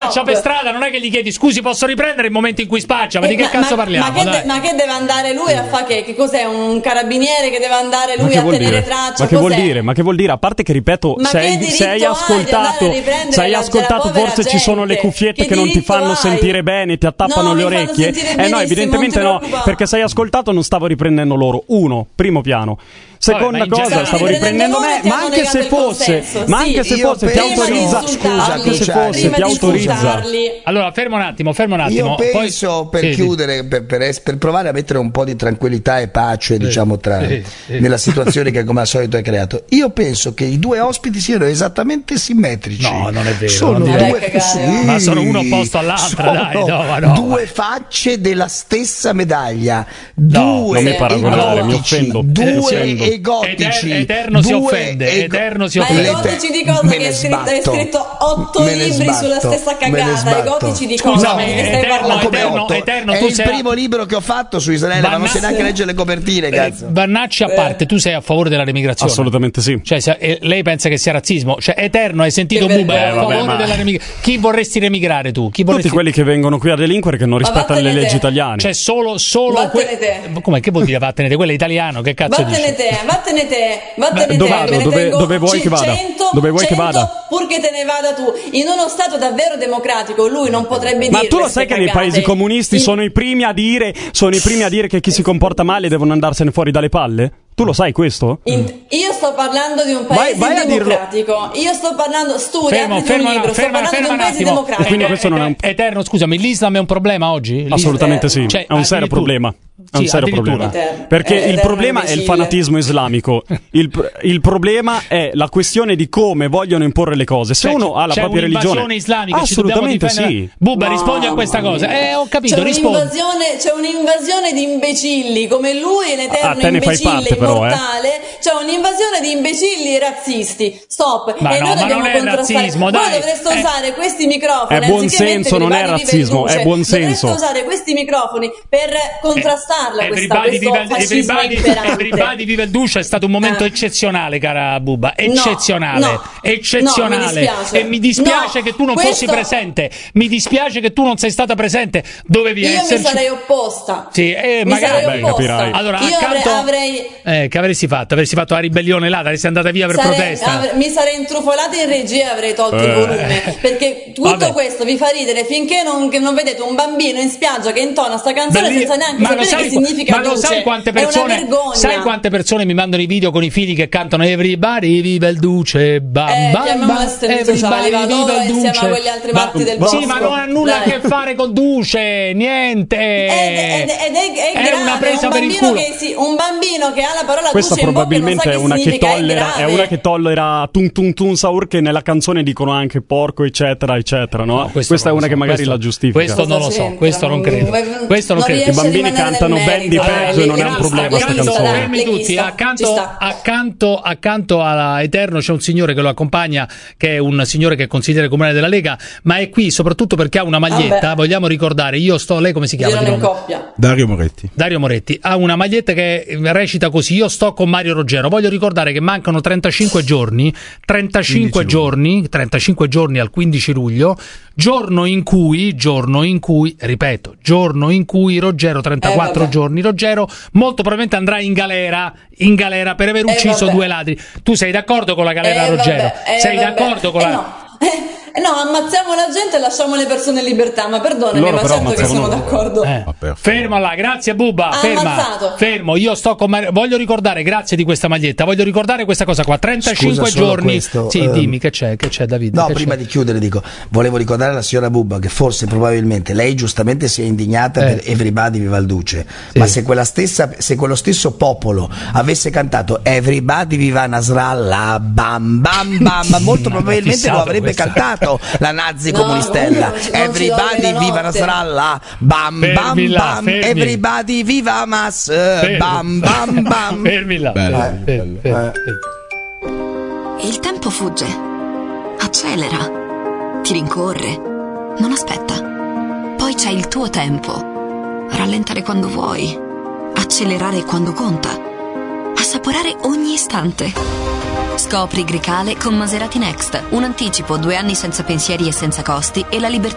spaccia per strada, non è che gli chiedi scusi posso riprendere il momento in cui spaccia, ma di che cazzo parliamo? Ma che deve andare lui a fare che cos'è, un carabiniere che deve andare lui a tenere traccia? Ma che vuol dire? Ma che vuol dire? A parte che ripeto, se hai ascoltato forse ci sono le cuffiette che non ti fanno sentire bene, ti attappano le orecchie. No, evidentemente no, perché se hai ascoltato non stavo riprendendo loro. Primo piano. Seconda cosa, stavo riprendendo me, ma anche se fosse, ti autorizza. Scusa, anche se fosse, ti autorizza. Allora, fermo un attimo. Io penso, per chiudere, per provare a mettere un po' di tranquillità e pace, diciamo, nella situazione che come al solito è creato. Io penso che i due ospiti siano esattamente simmetrici. No, non è vero. Sono ma sono uno opposto all'altra, due facce della stessa medaglia. Non mi paragonare, mi offendo. Due egotici. Eterno si offende. Ma egotici di cosa? Che hai scritto 8 libri sulla stessa cagata. Egotici di cosa? Eterno, è il primo libro che ho fatto su Israele, ma non sei neanche leggere le copertine, cazzo. Vannacci a parte, tu sei a favore della remigrazione? Assolutamente sì. Cioè, lei pensa che sia razzismo? Cioè, Eterno, hai sentito Bubba? È a favore della remigrazione. Chi vorresti remigrare tu? Tutti quelli che vengono qui a delinquere che non rispettano le leggi italiane. Cioè, solo vattene te. Come che vuol dire vattene te? Quello è italiano, che cazzo vattene dici? Vattene te. Dove vuoi che vada? Dove vuoi che vada? Purché te ne vada tu. In uno stato davvero democratico lui non potrebbe dire. Ma tu lo sai che nei paesi comunisti sono i primi a dire che chi si comporta male devono andarsene fuori dalle palle? Tu lo sai questo? Io sto parlando di un paese democratico. Io sto parlando, studia, apriti un libro, sto parlando di un paese democratico. Quindi questo non è Eterno, scusami, l'Islam è un problema oggi? Assolutamente sì, cioè, è un serio problema. È un serio problema. Perché il problema è il fanatismo islamico. Il problema è la questione di come vogliono imporre le cose. Se uno ha la propria religione islamica, assolutamente sì. Bubba, rispondi a questa cosa. Ho capito, rispondi. C'è un'invasione di imbecilli come lui, l'eterno imbecille immortale. C'è un'invasione di imbecilli razzisti. Stop. Ma e no, noi dobbiamo non è razzismo, dai. Voi dovreste usare questi microfoni. È buon senso, non è razzismo, è buon senso. Dovreste usare questi microfoni per contrastare Everybody vive il Duce è stato un momento eccezionale, cara Bubba, eccezionale. E mi dispiace che tu non fossi presente, mi dispiace che tu non sei stata presente, dovevi esserci. Io mi sarei opposta. Sì, magari capirai. Allora, io avrei che avresti fatto? Avresti fatto la ribellione là, saresti andata via per protesta. Mi sarei intrufolata in regia e avrei tolto il volume, perché tutto questo vi fa ridere finché non vedete un bambino in spiaggia che intona sta canzone senza neanche sapere che significa. Ma lo sai quante persone mi mandano i video con i figli che cantano Everybody vive il Duce, bam bam bam, Everybody vive il Duce insieme a quegli altri matti del bosco. Sì, ma non ha nulla a che fare con Duce, niente. Ed è una presa per il culo. Un bambino che ha la parola questa Duce in bocca probabilmente non sa è una che tollera tun tun tun saur, che nella canzone dicono anche porco eccetera eccetera, no? Questa è una che magari la giustifica. Questo non lo so, questo non credo. I bambini cantano ben di peggio e non è un problema questa canzone. Fermi tutti, accanto alla Eterno c'è un signore che lo accompagna, che è un signore che è consigliere comunale della Lega, ma è qui soprattutto perché ha una maglietta. Vogliamo ricordare, lei come si chiama? Dario Moretti ha una maglietta che recita così: io sto con Mario Roggero. Voglio ricordare che mancano 35 giorni al 15 luglio, giorno in cui Roggero, 34 giorni, Roggero molto probabilmente andrà in galera per aver ucciso due ladri. Tu sei d'accordo con la galera, Roggero? Sei d'accordo con la... No, ammazziamo la gente e lasciamo le persone in libertà, ma perdonami, ma certo che sono d'accordo. Fermo là, grazie Bubba, fermo, io sto con Mario. Voglio ricordare, grazie di questa maglietta, voglio ricordare questa cosa qua, 35 giorni. Sì, dimmi che c'è David. No, prima di chiudere volevo ricordare alla signora Bubba che forse probabilmente lei giustamente si è indignata per Everybody Viva il Duce, ma se quello stesso popolo avesse cantato Everybody Viva Nasrallah, bam bam bam, molto probabilmente lo avrebbe cantato la nazi comunistella. Everybody viva Nasrallah, bam bam bam, everybody viva Hamas, bam bam bam. Fermi là. Il tempo fugge, accelera, ti rincorre, non aspetta. Poi c'è il tuo tempo, rallentare quando vuoi, accelerare quando conta, assaporare ogni istante. Scopri Grecale con Maserati Next, un anticipo, 2 anni senza pensieri e senza costi e la libertà